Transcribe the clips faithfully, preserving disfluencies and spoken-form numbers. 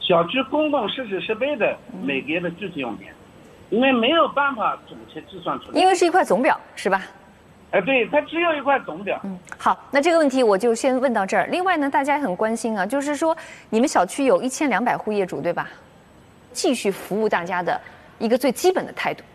小区公共设施设备的每个月的具体用电，因为没有办法总切计算出来。 因为是一块总表，是吧？ 哎，对，它只有一块总表。 嗯，好，那这个问题我就先问到这儿。另外呢，大家也很关心啊，就是说你们小区有一千两百户业主，对吧？继续服务大家的一个最基本的态度。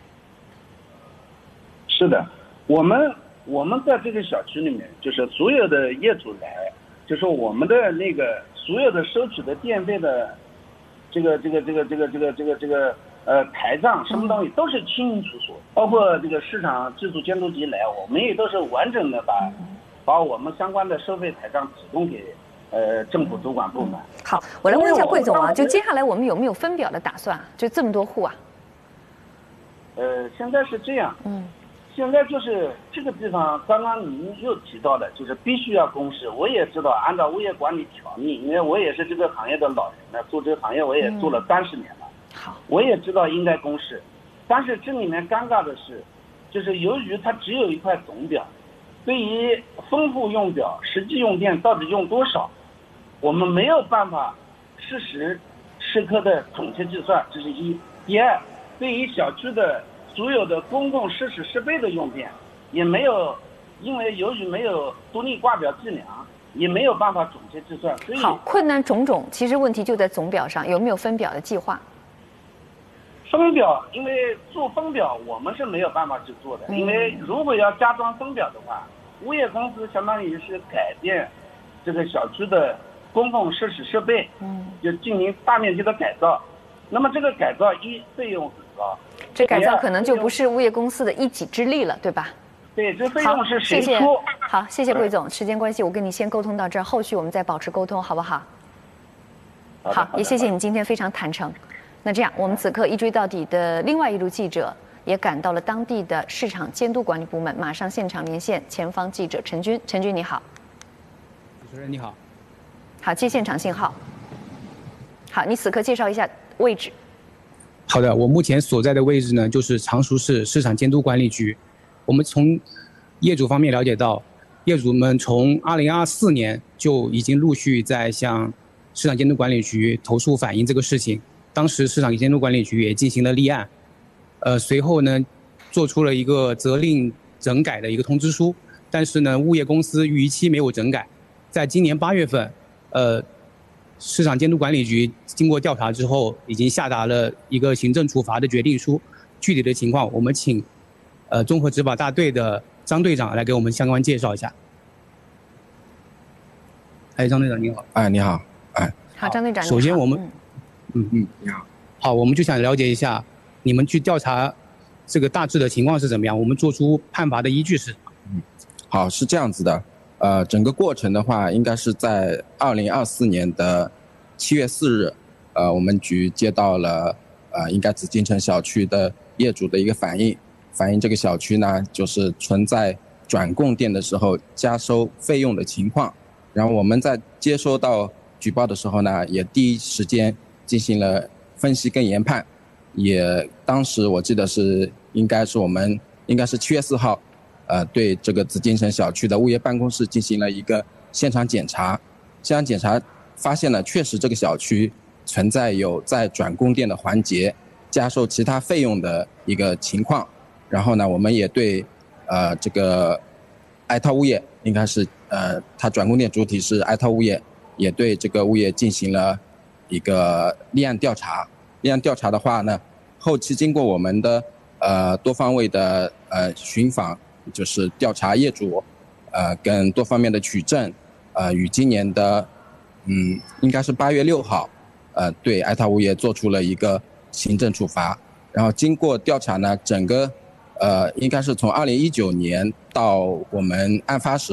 是的，我们我们在这个小区里面，就是所有的业主来，就是我们的那个所有的收取的电费的这个这个这个这个这个这个这个呃台账什么东西都是清清楚楚，包括这个市场技术监督局来，我们也都是完整的把把我们相关的收费台账提供给呃政府主管部门。 好，我来问一下桂总啊，就接下来我们有没有分表的打算啊？就这么多户啊？ 呃，现在是这样， 嗯。 现在就是这个地方，刚刚您又提到的，就是必须要公示。我也知道，按照物业管理条例，因为我也是这个行业的老人了，做这个行业我也做了三十年了。 好、嗯， 我也知道应该公示，但是这里面尴尬的是，就是由于它只有一块总表，对于丰富用表实际用电到底用多少，我们没有办法实时时刻的统计计算，这是一。第二，对于小区的所有的公共设施设备的用电，也没有，因为由于没有独立挂表计量，也没有办法总结计算，所以好，困难种种，其实问题就在总表上，有没有分表的计划？ 分表，因为做分表我们是没有办法去做的，因为如果要加装分表的话，物业公司相当于是改变这个小区的公共设施设备，嗯，就进行大面积的改造，那么这个改造一费用很高。 这改造可能就不是物业公司的一己之力了，对吧？ 对，这费用是谁出？ 谢谢好，谢谢桂总。时间关系，我跟你先沟通到这儿，后续我们再保持沟通，好不好？好，也谢谢你今天非常坦诚。那这样，我们此刻一追到底的另外一路记者也赶到了当地的市场监督管理部门，马上现场连线前方记者陈军。陈军你好。 主持人你好。 好，接现场信号。好，你此刻介绍一下位置。 好的，我目前所在的位置呢，就是常熟市市场监督管理局。我们从业主方面了解到，业主们从二零二四年就已经陆续在向市场监督管理局投诉反映这个事情。当时市场监督管理局也进行了立案，呃，随后呢，做出了一个责令整改的一个通知书。但是呢，物业公司逾期没有整改，在今年八月份，呃。市场监督管理局经过调查之后，已经下达了一个行政处罚的决定书。具体的情况，我们请呃综合执法大队的张队长来给我们相关介绍一下。哎，张队长你好。 哎，你好。哎， 好，张队长。 首先我们，嗯嗯， 你好。 好，我们就想了解一下，你们去调查这个大致的情况是怎么样？我们做出判罚的依据是什么？ 嗯，好，是这样子的。呃，整个过程的话，应该是在二零二四年的七月四日，呃，我们局接到了呃，应该紫禁城小区的业主的一个反映，反映这个小区呢，就是存在转供电的时候加收费用的情况。然后我们在接收到举报的时候呢，也第一时间进行了分析跟研判，也当时我记得是应该是我们应该是七月四号。呃，对这个紫禁城小区的物业办公室进行了一个现场检查，现场检查发现了确实这个小区存在有在转供电的环节加收其他费用的一个情况。然后呢，我们也对呃这个爱涛物业，应该是呃它转供电主体是爱涛物业，也对这个物业进行了一个立案调查。立案调查的话呢，后期经过我们的呃多方位的呃寻访。就是调查业主，呃，跟多方面的取证，呃，于今年的，嗯，应该是八月六号，呃，对爱涛物业做出了一个行政处罚。然后经过调查呢，整个，呃，应该是从二零一九年到我们案发时。